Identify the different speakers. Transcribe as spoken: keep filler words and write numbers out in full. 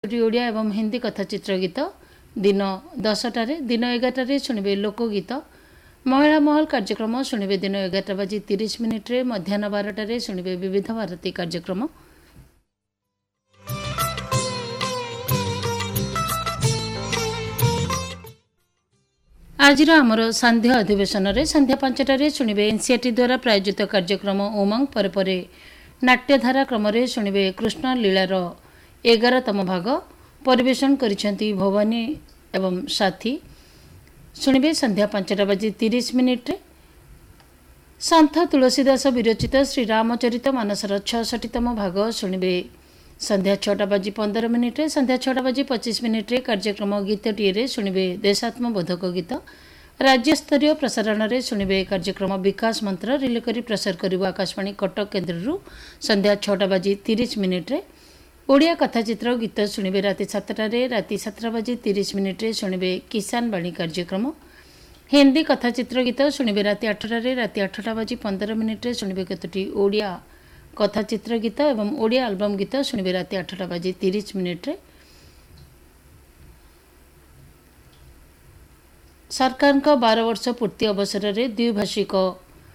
Speaker 1: କେତୋଟି ଓଡ଼ିଆ ଏବଂ ହିନ୍ଦୀ କଥାଚିତ୍ର ଗୀତ। दिन दसटार दिन एगारटे शुणे लोकगीत। महिला महल कार्यक्रम शुणे दिन एगारटा बाजी तीस मिनिट्रे। मध्याह्न बारटार शुणे विविध भारती कार्यक्रम। आज आमर सांध्य अधिवेशन में संध्या पांचटार शुणे एनसीईआरटी द्वारा प्रायोजित कार्यक्रम उमंग पर परे नाट्यधारा क्रम शुणे कृष्ण लीलार एगारतम भाग परिवेशन करिसेंती भवानी एवं साथी। शुणे संध्या पांचटा बाजी तीस मिनिट्रे सन्थ तुलसीदास विरचित श्री रामचरित मानसर छठषठीतम भाग शुणे संध्या छटा बाजी पंदर मिनिट्रे। संध्या छटा बाजी पचीस मिनिट्रे कार्यक्रम गीतटीए शुणे देशात्मबोधक गीत। राज्यस्तरीय प्रसारण में शुणे कार्यक्रम विकास मंत्र रिले करी प्रसार करिबो आकाशवाणी कटक केन्द्ररू संध्या छटा बाजी तीस मिनिट्रे। ओडिया कथाचित्र गीत शुणे राति सातटार। राति सातटा बाजी तीस मिनिट्रे शुणे किसान बाणी कार्यक्रम। हिंदी कथाचित्र गीत शुणे राति आठटार। राति आठटा बाजी पंदर मिनिट्रे शुणे केतोटी ओडिया कथाचित्र गीत एवं ओडिया आल्बम गीत शुणे राति आठटा बाजी तीस मिनिट्रे। सरकार बारह वर्ष पूर्ति अवसर में द्विभाषिक